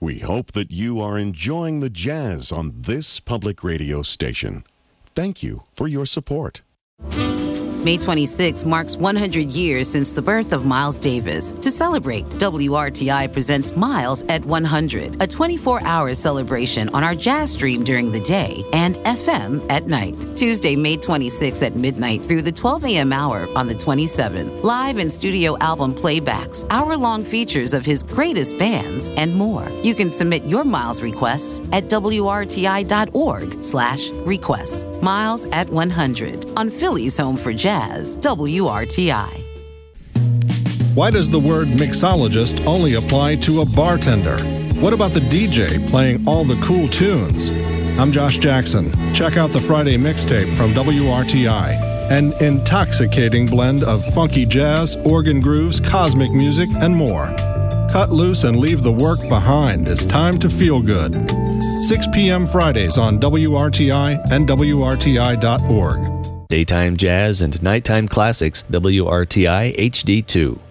We hope that you are enjoying the jazz on this public radio station. Thank you for your support. May 26 marks 100 years since the birth of Miles Davis. To celebrate, WRTI presents Miles at 100, a 24-hour celebration on our jazz stream during the day and FM at night. Tuesday, May 26 at midnight through the 12 a.m. hour on the 27th. Live and studio album playbacks, hour-long features of his greatest bands, and more. You can submit your Miles requests at WRTI.org/requests. Miles at 100 on Philly's home for jazz. WRTI. Why does the word mixologist only apply to a bartender? What about the DJ playing all the cool tunes? I'm Josh Jackson. Check out the Friday mixtape from WRTI, an intoxicating blend of funky jazz, organ grooves, cosmic music, and more. Cut loose and leave the work behind. It's time to feel good. 6 p.m. Fridays on WRTI and WRTI.org. Daytime jazz and nighttime classics, WRTI HD2.